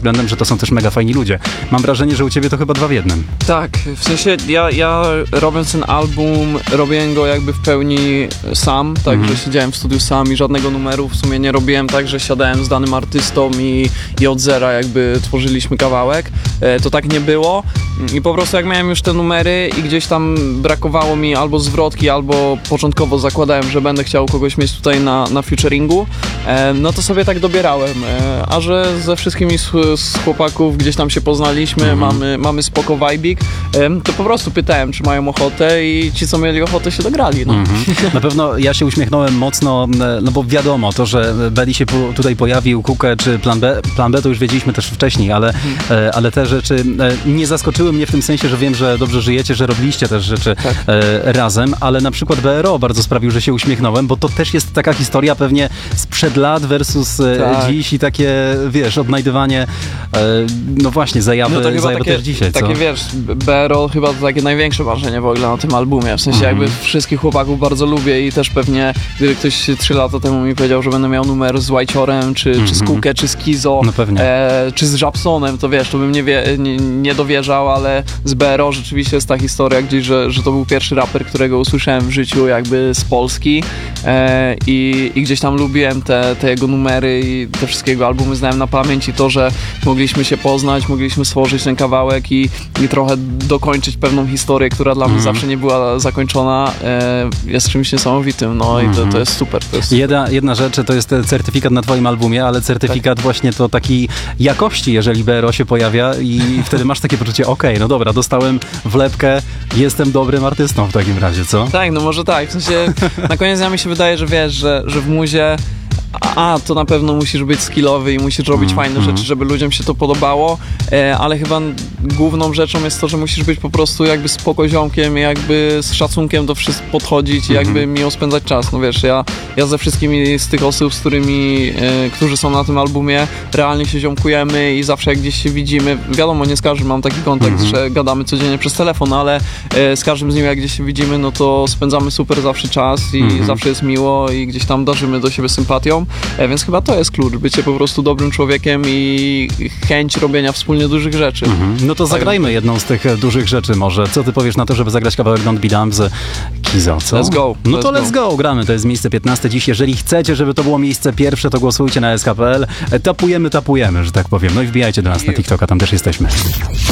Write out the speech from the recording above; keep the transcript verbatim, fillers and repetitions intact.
względem, że to są też mega fajni ludzie. Mam wrażenie, że u ciebie to chyba dwa w jednym. Tak, w sensie ja, ja robiąc ten album, robiłem go jakby w pełni sam, tak, mm. że siedziałem w studiu sam i żadnego numeru w sumie nie robiłem tak, że siadałem z danym artystą i, i od zera jakby tworzyliśmy kawałek. E, to tak nie było i po prostu jak miałem już te numery i gdzieś tam brakowało mi albo zwrotki, albo początkowo zakładałem, że będę chciał kogoś mieć tutaj na, na featuringu, e, no to sobie tak dobierałem, e, a że ze wszystkimi z, z chłopaków gdzieś tam się poznaliśmy, mm. mamy, mamy spoko vibik, e, to po prostu pytałem, czy mają ochotę i ci, co mieli ochotę, się dograli. No. Mm-hmm. Na pewno ja się uśmiechnąłem mocno, no bo wiadomo, to, że Belly się po, tutaj pojawił, Kukę czy Plan B, Plan B to już wiedzieliśmy też wcześniej, ale, mm. e, ale te rzeczy e, nie zaskoczyły mnie w tym sensie, że wiem, że dobrze żyjecie, że robiliście też rzeczy tak. e, razem, ale na przykład B R O bardzo sprawił, że się uśmiechnąłem, bo to też jest taka historia pewnie sprzed lat versus e, tak. dziś i takie, wiesz, odnajdywanie e, no właśnie, zajawy, no to chyba zajawy takie, też dzisiaj, co? Takie, wiesz, B R O chyba to takie największe marzenie w ogóle na tym albumie, w sensie mm. jakby wszystkich chłopaków bardzo lubię i też pewnie, gdyby ktoś trzy lata temu mi powiedział, że będę miał numer z Whiteciorem, czy, mm-hmm. czy z Kukę, czy z Kizo, no e, czy z Żabsonem, to wiesz, to bym nie, wie, nie, nie dowierzał, ale z B R O rzeczywiście jest ta historia gdzieś, że, że to był pierwszy raper, którego usłyszałem w życiu jakby z Polski e, i, i gdzieś tam lubiłem te, te jego numery i te wszystkie jego albumy znałem na pamięć i to, że mogliśmy się poznać, mogliśmy stworzyć ten kawałek i, i trochę dokończyć pewną historię, która dla mnie mm. zawsze nie była zakończona, e, jest czymś niesamowitym, no mm. i to, to jest super. To jest super. Jedna, jedna rzecz to jest certyfikat na twoim albumie, ale certyfikat tak. właśnie to takiej jakości, jeżeli B R O się pojawia i wtedy masz takie poczucie, okej, okay, no dobra, dostałem wlepkę, jestem dobrym artystą w takim razie, co? Tak, no może tak, w sensie na koniec dnia mi się wydaje, że wiesz, że, że w muzie a, to na pewno musisz być skillowy i musisz robić mm, fajne mm. rzeczy, żeby ludziom się to podobało, e, ale chyba główną rzeczą jest to, że musisz być po prostu jakby spokoziomkiem i jakby z szacunkiem do wszystkich podchodzić i mm. jakby miło spędzać czas. No wiesz, ja, ja ze wszystkimi z tych osób, z którymi, e, którzy są na tym albumie, realnie się ziomkujemy i zawsze jak gdzieś się widzimy, wiadomo, nie z każdym mam taki kontakt, mm. że gadamy codziennie przez telefon, ale e, z każdym z nim jak gdzieś się widzimy, no to spędzamy super zawsze czas i mm. zawsze jest miło i gdzieś tam darzymy do siebie sympatią. E, więc chyba to jest klucz, bycie po prostu dobrym człowiekiem i chęć robienia wspólnie dużych rzeczy. Mhm. No to zagrajmy jedną z tych dużych rzeczy może. Co ty powiesz na to, żeby zagrać kawałek Don't Be Dumb z Kizo, co? Let's go. No to let's, let's go. go, gramy. To jest miejsce piętnaste dziś. Jeżeli chcecie, żeby to było miejsce pierwsze, to głosujcie na S K kropka P L. Tapujemy, tapujemy, że tak powiem. No i wbijajcie do nas na TikToka, tam też jesteśmy.